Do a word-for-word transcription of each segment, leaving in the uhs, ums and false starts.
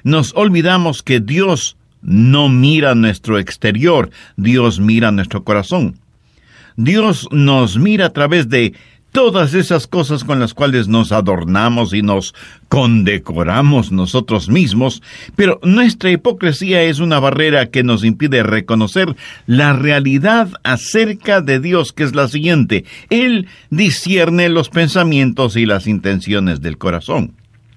Nos olvidamos que Dios no mira nuestro exterior, Dios mira nuestro corazón. Dios nos mira a través de todas esas cosas con las cuales nos adornamos y nos condecoramos nosotros mismos, pero nuestra hipocresía es una barrera que nos impide reconocer la realidad acerca de Dios, que es la siguiente: Él discierne los pensamientos y las intenciones del corazón.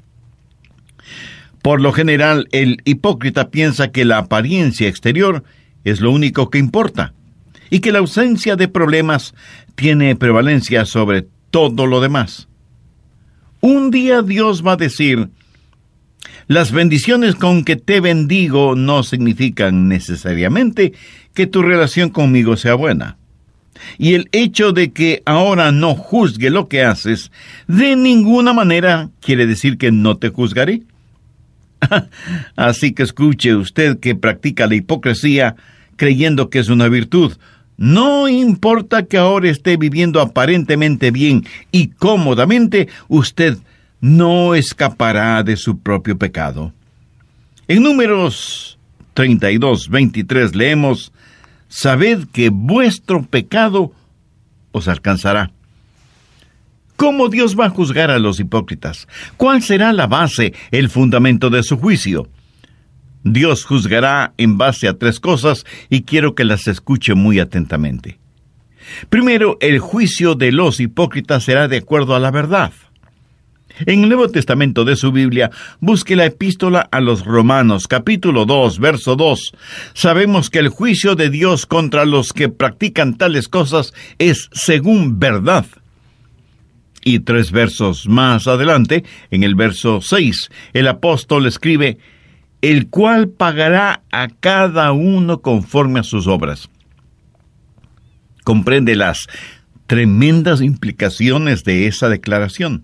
Por lo general, el hipócrita piensa que la apariencia exterior es lo único que importa, y que la ausencia de problemas tiene prevalencia sobre todo lo demás. Un día Dios va a decir: las bendiciones con que te bendigo no significan necesariamente que tu relación conmigo sea buena. Y el hecho de que ahora no juzgue lo que haces, de ninguna manera quiere decir que no te juzgaré. Así que escuche usted que practica la hipocresía creyendo que es una virtud. No importa que ahora esté viviendo aparentemente bien y cómodamente, usted no escapará de su propio pecado. En Números treinta y dos, veintitrés leemos: sabed que vuestro pecado os alcanzará. ¿Cómo Dios va a juzgar a los hipócritas? ¿Cuál será la base, el fundamento de su juicio? Dios juzgará en base a tres cosas y quiero que las escuche muy atentamente. Primero, el juicio de los hipócritas será de acuerdo a la verdad. En el Nuevo Testamento de su Biblia, busque la epístola a los Romanos, capítulo dos, verso dos. Sabemos que el juicio de Dios contra los que practican tales cosas es según verdad. Y tres versos más adelante, en el verso seis, el apóstol escribe: el cual pagará a cada uno conforme a sus obras. Comprende las tremendas implicaciones de esa declaración.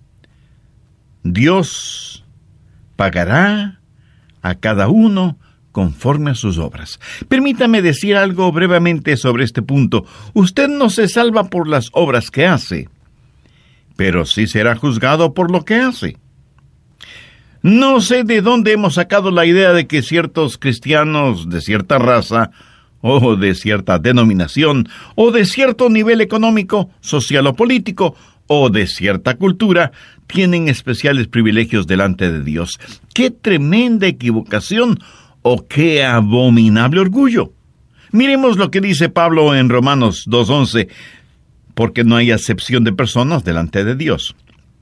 Dios pagará a cada uno conforme a sus obras. Permítame decir algo brevemente sobre este punto. Usted no se salva por las obras que hace, pero sí será juzgado por lo que hace. No sé de dónde hemos sacado la idea de que ciertos cristianos de cierta raza, o de cierta denominación, o de cierto nivel económico, social o político, o de cierta cultura, tienen especiales privilegios delante de Dios. ¡Qué tremenda equivocación! ¡O qué abominable orgullo! Miremos lo que dice Pablo en Romanos dos once, porque no hay acepción de personas delante de Dios.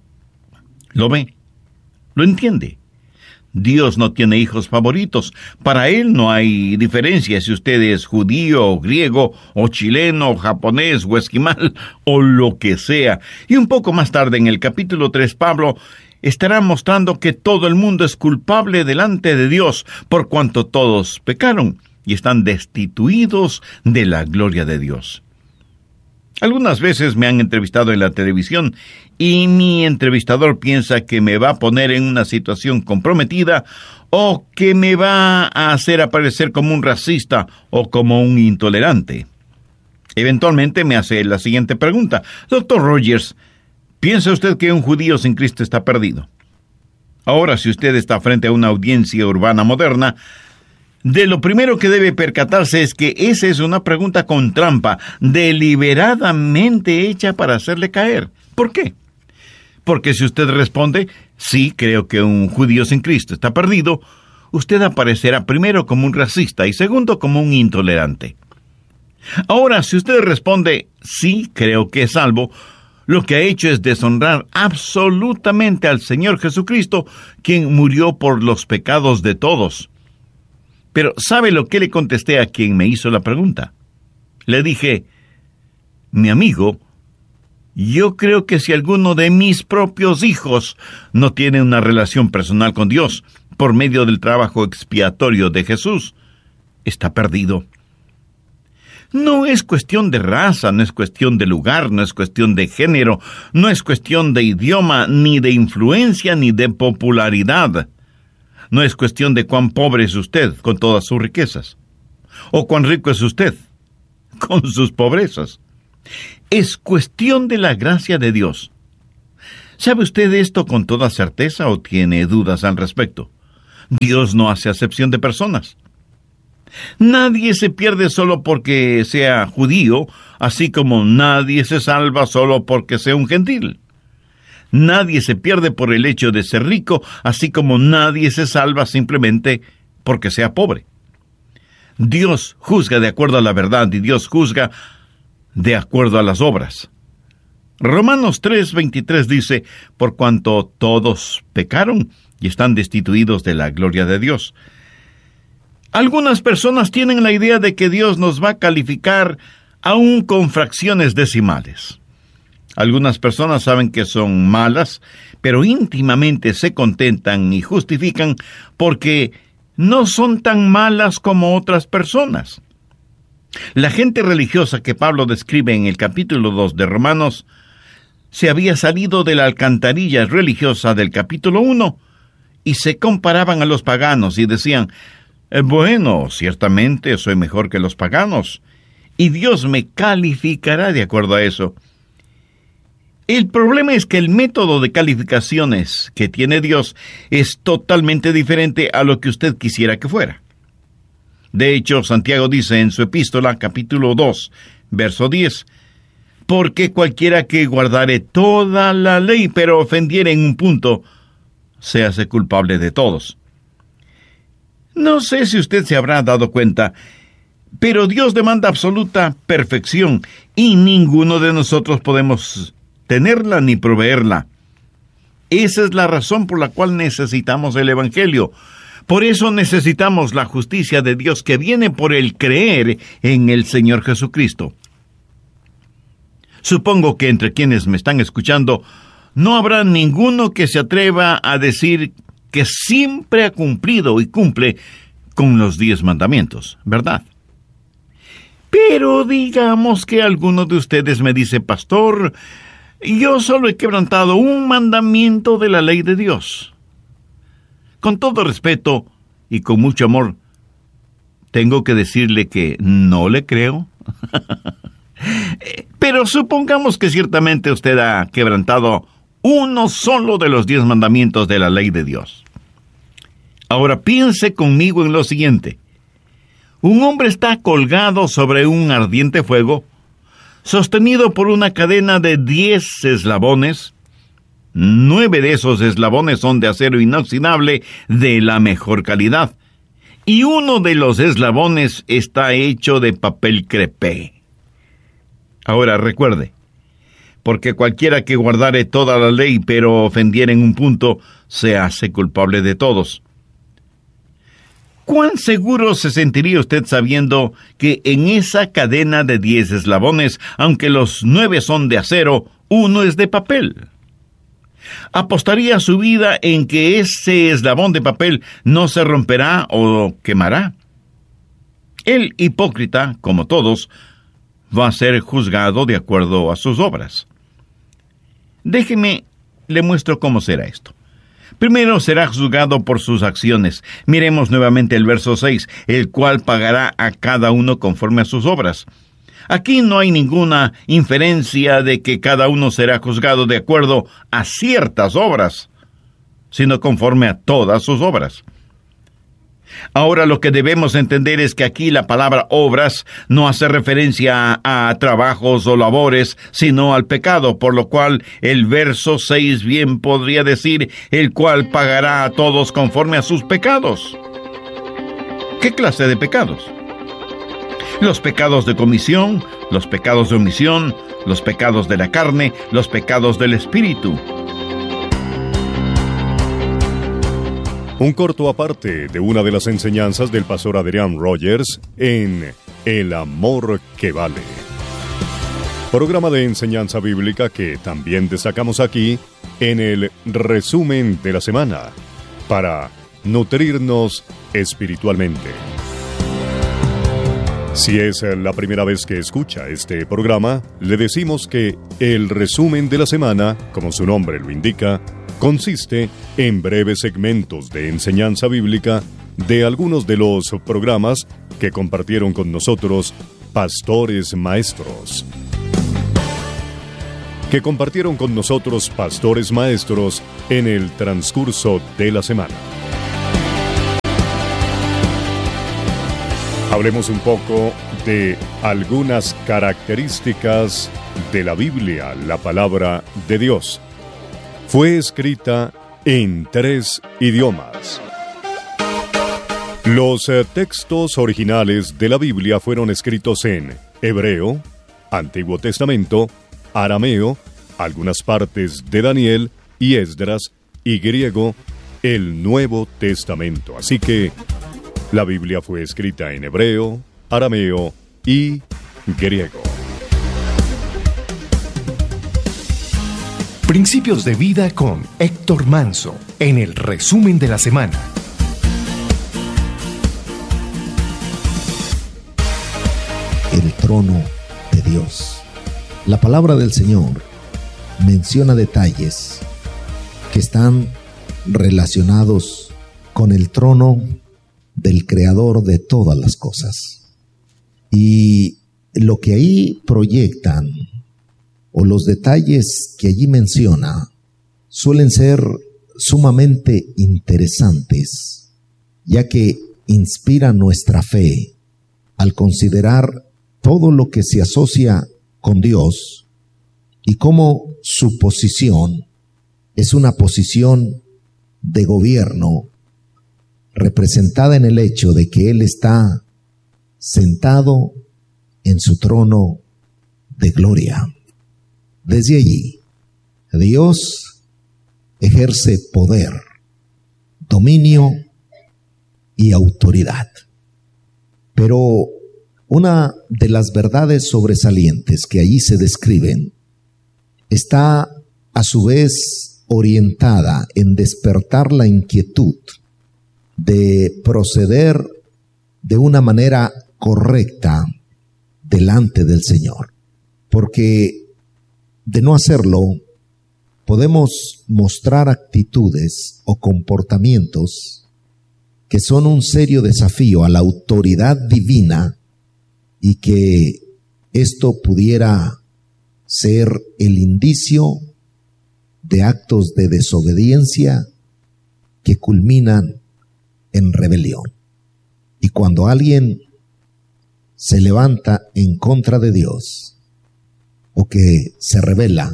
¿Lo ve? ¿Lo entiende? Dios no tiene hijos favoritos. Para Él no hay diferencia si usted es judío, o griego, o chileno, o japonés, o esquimal, o lo que sea. Y un poco más tarde, en el capítulo tres, Pablo estará mostrando que todo el mundo es culpable delante de Dios, por cuanto todos pecaron y están destituidos de la gloria de Dios. Algunas veces me han entrevistado en la televisión y mi entrevistador piensa que me va a poner en una situación comprometida o que me va a hacer aparecer como un racista o como un intolerante. Eventualmente me hace la siguiente pregunta: doctor Rogers, ¿piensa usted que un judío sin Cristo está perdido? Ahora, si usted está frente a una audiencia urbana moderna, de lo primero que debe percatarse es que esa es una pregunta con trampa, deliberadamente hecha para hacerle caer. ¿Por qué? Porque si usted responde: sí, creo que un judío sin Cristo está perdido, usted aparecerá primero como un racista y segundo como un intolerante. Ahora, si usted responde: sí, creo que es salvo, lo que ha hecho es deshonrar absolutamente al Señor Jesucristo, quien murió por los pecados de todos. Pero ¿sabe lo que le contesté a quien me hizo la pregunta? Le dije: mi amigo, yo creo que si alguno de mis propios hijos no tiene una relación personal con Dios por medio del trabajo expiatorio de Jesús, está perdido. No es cuestión de raza, no es cuestión de lugar, no es cuestión de género, no es cuestión de idioma, ni de influencia, ni de popularidad. No es cuestión de cuán pobre es usted con todas sus riquezas, o cuán rico es usted con sus pobrezas. Es cuestión de la gracia de Dios. ¿Sabe usted esto con toda certeza o tiene dudas al respecto? Dios no hace acepción de personas. Nadie se pierde solo porque sea judío, así como nadie se salva solo porque sea un gentil. Nadie se pierde por el hecho de ser rico, así como nadie se salva simplemente porque sea pobre. Dios juzga de acuerdo a la verdad y Dios juzga de acuerdo a las obras. Romanos tres veintitrés dice, por cuanto todos pecaron y están destituidos de la gloria de Dios. Algunas personas tienen la idea de que Dios nos va a calificar aún con fracciones decimales. Algunas personas saben que son malas, pero íntimamente se contentan y justifican porque no son tan malas como otras personas. La gente religiosa que Pablo describe en el capítulo dos de Romanos se había salido de la alcantarilla religiosa del capítulo uno y se comparaban a los paganos y decían, bueno, ciertamente soy mejor que los paganos, y Dios me calificará de acuerdo a eso. El problema es que el método de calificaciones que tiene Dios es totalmente diferente a lo que usted quisiera que fuera. De hecho, Santiago dice en su epístola, capítulo dos, verso diez, porque cualquiera que guardare toda la ley, pero ofendiere en un punto, se hace culpable de todos. No sé si usted se habrá dado cuenta, pero Dios demanda absoluta perfección y ninguno de nosotros podemos tenerla ni proveerla. Esa es la razón por la cual necesitamos el Evangelio. Por eso necesitamos la justicia de Dios que viene por el creer en el Señor Jesucristo. Supongo que entre quienes me están escuchando no habrá ninguno que se atreva a decir que siempre ha cumplido y cumple con los diez mandamientos, ¿verdad? Pero digamos que alguno de ustedes me dice, pastor, yo solo he quebrantado un mandamiento de la ley de Dios. Con todo respeto y con mucho amor, tengo que decirle que no le creo. Pero supongamos que ciertamente usted ha quebrantado uno solo de los diez mandamientos de la ley de Dios. Ahora piense conmigo en lo siguiente. Un hombre está colgado sobre un ardiente fuego, sostenido por una cadena de diez eslabones. Nueve de esos eslabones son de acero inoxidable de la mejor calidad, y uno de los eslabones está hecho de papel crepé. Ahora recuerde, porque cualquiera que guardare toda la ley, pero ofendiere en un punto, se hace culpable de todos. ¿Cuán seguro se sentiría usted sabiendo que en esa cadena de diez eslabones, aunque los nueve son de acero, uno es de papel? ¿Apostaría su vida en que ese eslabón de papel no se romperá o quemará? El hipócrita, como todos, va a ser juzgado de acuerdo a sus obras. Déjeme, le muestro cómo será esto. Primero será juzgado por sus acciones. Miremos nuevamente el verso seis, el cual pagará a cada uno conforme a sus obras. Aquí no hay ninguna inferencia de que cada uno será juzgado de acuerdo a ciertas obras, sino conforme a todas sus obras. Ahora lo que debemos entender es que aquí la palabra obras no hace referencia a, a trabajos o labores, sino al pecado, por lo cual el verso seis bien podría decir, el cual pagará a todos conforme a sus pecados. ¿Qué clase de pecados? Los pecados de comisión, los pecados de omisión, los pecados de la carne, los pecados del espíritu. Un corto aparte de una de las enseñanzas del pastor Adrián Rogers en El Amor que Vale. Programa de enseñanza bíblica que también destacamos aquí en el resumen de la semana para nutrirnos espiritualmente. Si es la primera vez que escucha este programa, le decimos que el resumen de la semana, como su nombre lo indica, consiste en breves segmentos de enseñanza bíblica de algunos de los programas que compartieron con nosotros pastores maestros. Que compartieron con nosotros pastores maestros en el transcurso de la semana. Hablemos un poco de algunas características de la Biblia, la palabra de Dios. Fue escrita en tres idiomas. Los eh, textos originales de la Biblia fueron escritos en hebreo, Antiguo Testamento, arameo, algunas partes de Daniel y Esdras, y griego, el Nuevo Testamento. Así que la Biblia fue escrita en hebreo, arameo y griego. Principios de vida con Héctor Manso, en el resumen de la semana. El trono de Dios. La palabra del Señor menciona detalles que están relacionados con el trono del Creador de todas las cosas. Y lo que ahí proyectan, o los detalles que allí menciona, suelen ser sumamente interesantes, ya que inspiran nuestra fe al considerar todo lo que se asocia con Dios y cómo su posición es una posición de gobierno representada en el hecho de que Él está sentado en su trono de gloria. Desde allí, Dios ejerce poder, dominio y autoridad. Pero una de las verdades sobresalientes que allí se describen está a su vez orientada en despertar la inquietud de proceder de una manera correcta delante del Señor. Porque de no hacerlo, podemos mostrar actitudes o comportamientos que son un serio desafío a la autoridad divina, y que esto pudiera ser el indicio de actos de desobediencia que culminan en rebelión. Y cuando alguien se levanta en contra de Dios o que se rebela,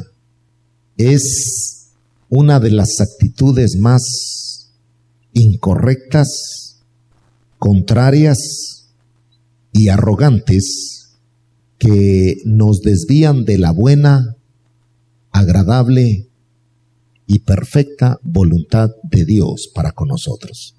es una de las actitudes más incorrectas, contrarias y arrogantes que nos desvían de la buena, agradable y perfecta voluntad de Dios para con nosotros.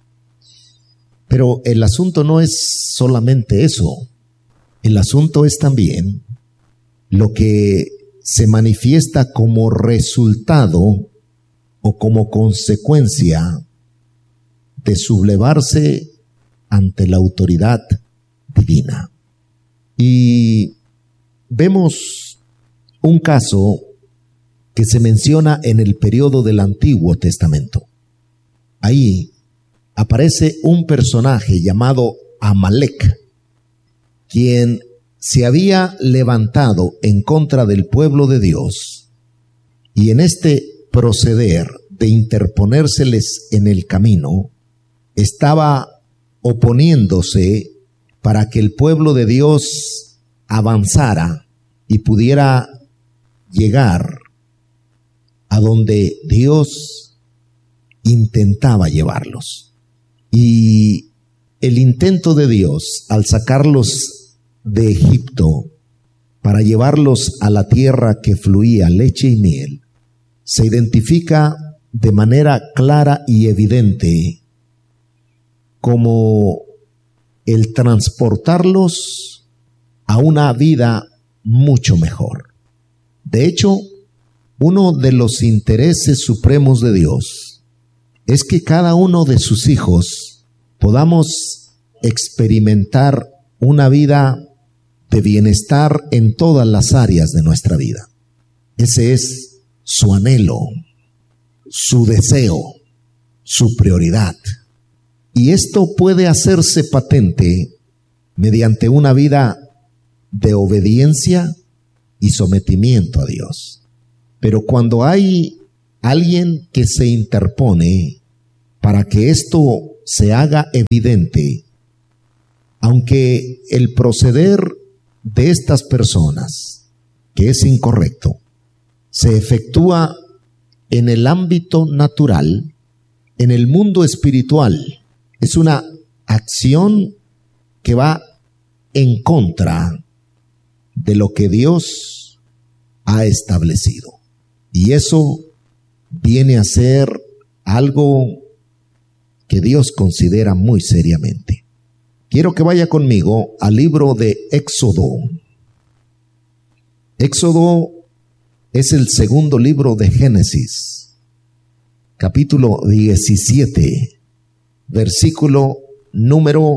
Pero el asunto no es solamente eso. El asunto es también lo que se manifiesta como resultado o como consecuencia de sublevarse ante la autoridad divina. Y vemos un caso que se menciona en el periodo del Antiguo Testamento. Ahí aparece un personaje llamado Amalek, quien se había levantado en contra del pueblo de Dios, y en este proceder de interponérseles en el camino, estaba oponiéndose para que el pueblo de Dios avanzara y pudiera llegar a donde Dios intentaba llevarlos. Y el intento de Dios al sacarlos de Egipto para llevarlos a la tierra que fluía leche y miel, se identifica de manera clara y evidente como el transportarlos a una vida mucho mejor. De hecho, uno de los intereses supremos de Dios es que cada uno de sus hijos podamos experimentar una vida de bienestar en todas las áreas de nuestra vida. Ese es su anhelo, su deseo, su prioridad. Y esto puede hacerse patente mediante una vida de obediencia y sometimiento a Dios. Pero cuando hay alguien que se interpone para que esto se haga evidente, aunque el proceder de estas personas, que es incorrecto, se efectúa en el ámbito natural, en el mundo espiritual, es una acción que va en contra de lo que Dios ha establecido. Y eso viene a ser algo que Dios considera muy seriamente. Quiero que vaya conmigo al libro de Éxodo. Éxodo es el segundo libro de Génesis, capítulo diecisiete, versículo número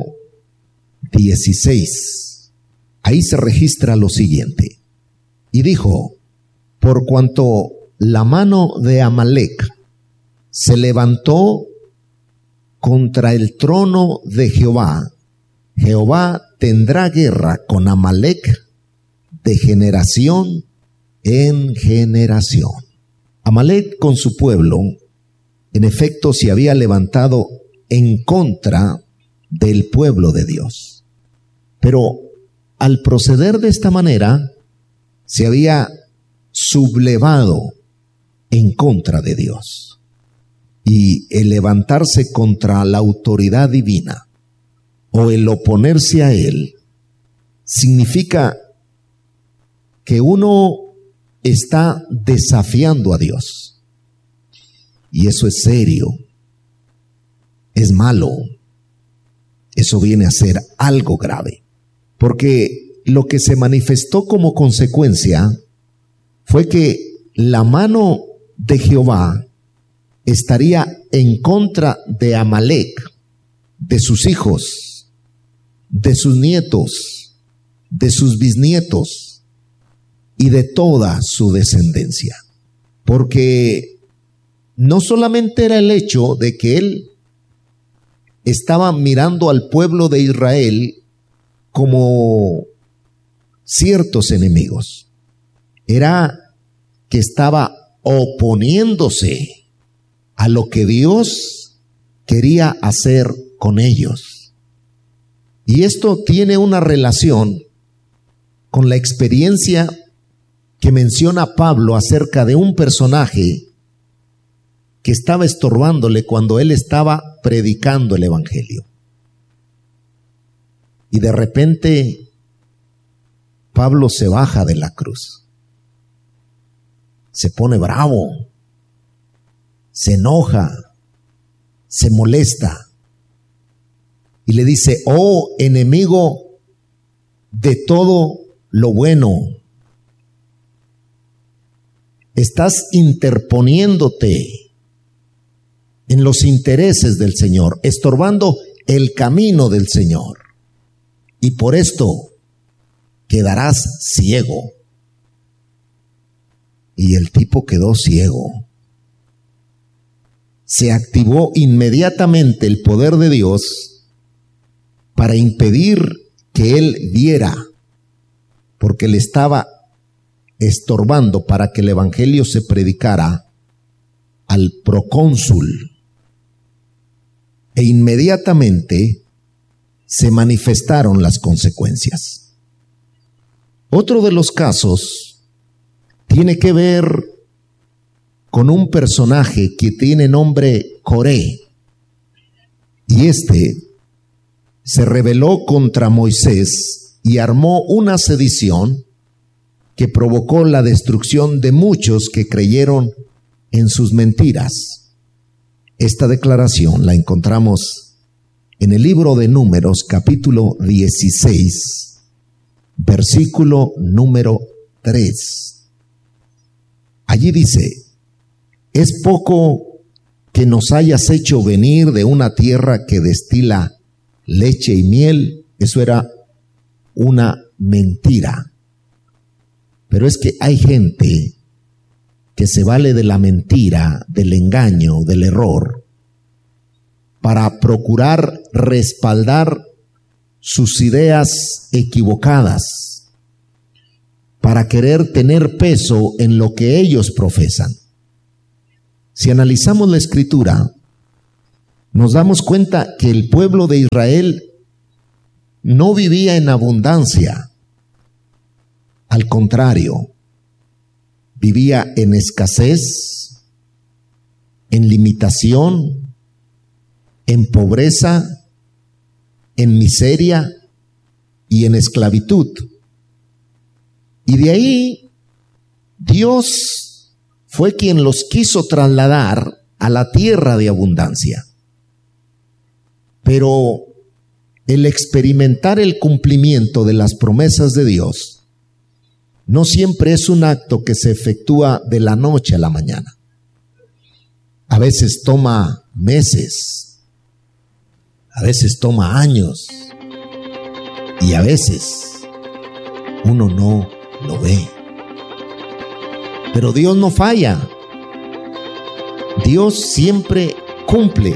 dieciséis. Ahí se registra lo siguiente. Y dijo: por cuanto la mano de Amalec se levantó contra el trono de Jehová, Jehová tendrá guerra con Amalec de generación en generación. Amalec con su pueblo, en efecto, se había levantado en contra del pueblo de Dios. Pero al proceder de esta manera, se había sublevado en contra de Dios. Y el levantarse contra la autoridad divina o el oponerse a él significa que uno está desafiando a Dios. Y eso es serio, es malo, eso viene a ser algo grave. Porque lo que se manifestó como consecuencia fue que la mano de Jehová estaría en contra de Amalec, de sus hijos, de sus nietos, de sus bisnietos y de toda su descendencia. Porque no solamente era el hecho de que él estaba mirando al pueblo de Israel como ciertos enemigos, era que estaba oponiéndose a lo que Dios quería hacer con ellos. Y esto tiene una relación con la experiencia que menciona Pablo acerca de un personaje que estaba estorbándole cuando él estaba predicando el evangelio. Y de repente Pablo se baja de la cruz, se pone bravo, se enoja, se molesta y le dice: oh enemigo de todo lo bueno, estás interponiéndote en los intereses del Señor, estorbando el camino del Señor, y por esto quedarás ciego. Y el tipo quedó ciego. Se activó inmediatamente el poder de Dios para impedir que él viera, porque le estaba estorbando para que el evangelio se predicara al procónsul. E inmediatamente se manifestaron las consecuencias. Otro de los casos tiene que ver con un personaje que tiene nombre Coré, y este se rebeló contra Moisés y armó una sedición que provocó la destrucción de muchos que creyeron en sus mentiras. Esta declaración la encontramos en el libro de Números, capítulo dieciséis, versículo número tres. Allí dice: es poco que nos hayas hecho venir de una tierra que destila leche y miel. Eso era una mentira. Pero es que hay gente que se vale de la mentira, del engaño, del error, para procurar respaldar sus ideas equivocadas, para querer tener peso en lo que ellos profesan. Si analizamos la Escritura, nos damos cuenta que el pueblo de Israel no vivía en abundancia. Al contrario, vivía en escasez, en limitación, en pobreza, en miseria y en esclavitud. Y de ahí Dios fue quien los quiso trasladar a la tierra de abundancia. Pero el experimentar el cumplimiento de las promesas de Dios no siempre es un acto que se efectúa de la noche a la mañana. A veces toma meses, a veces toma años y a veces uno no lo ve. Pero Dios no falla. Dios siempre cumple.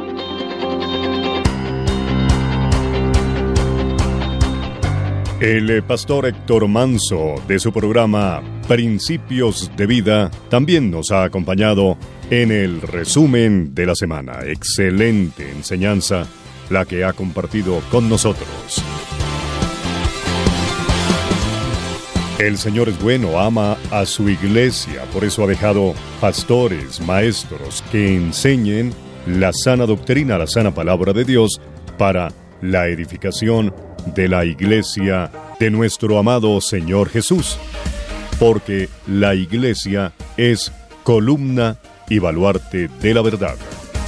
El pastor Héctor Manso, de su programa Principios de Vida, también nos ha acompañado en el resumen de la semana. Excelente enseñanza la que ha compartido con nosotros. El Señor es bueno, ama a su iglesia, por eso ha dejado pastores, maestros que enseñen la sana doctrina, la sana palabra de Dios para la edificación de la iglesia de nuestro amado Señor Jesús, porque la iglesia es columna y baluarte de la verdad.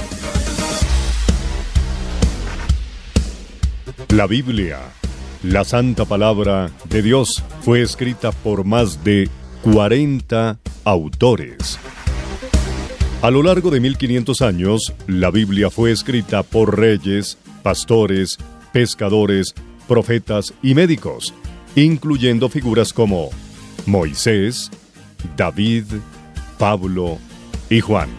La Biblia, la santa palabra de Dios, fue escrita por más de cuarenta autores. A lo largo de mil quinientos años, la Biblia fue escrita por reyes, pastores, pescadores, profetas y médicos, incluyendo figuras como Moisés, David, Pablo y Juan.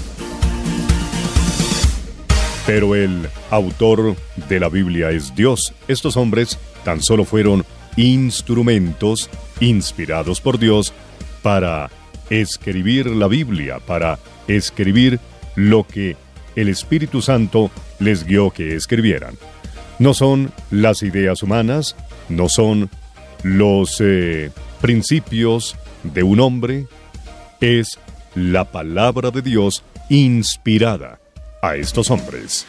Pero el autor de la Biblia es Dios. Estos hombres tan solo fueron instrumentos inspirados por Dios para escribir la Biblia, para escribir lo que el Espíritu Santo les guió que escribieran. No son las ideas humanas, no son los eh, principios de un hombre, es la palabra de Dios inspirada a estos hombres.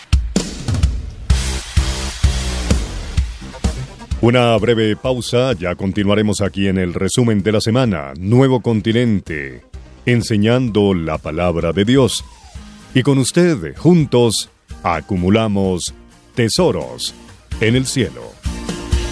Una breve pausa, ya continuaremos aquí en el resumen de la semana, Nuevo Continente, enseñando la palabra de Dios. Y con usted, juntos, acumulamos tesoros en el cielo.